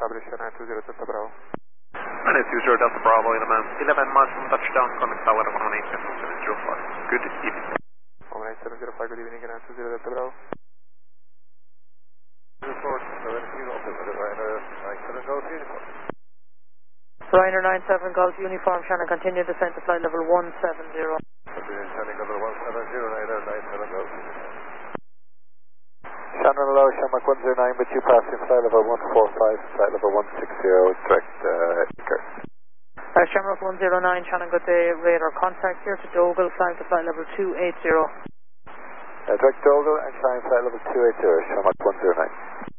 establish Shanghai 20 Delta Bravo. Minute 20 Delta Bravo, 11 miles from touchdown, Connect Tower 18705. Good evening. 18705, good evening, Shanghai 20 Delta Bravo. Ryanair 97 Golf Uniform, Shannon, continue descent to flight level 170. Descending level 170, Ryanair 97 Golf. Shannon Low, Shamrock 109, but you passing flight level 145, flight level 160, direct Eaker. Shamrock 109, Shannon, good day, radar contact here to Dogle, flying to flight level 280. Direct Dogle and climb flight level 280, Shamrock 109.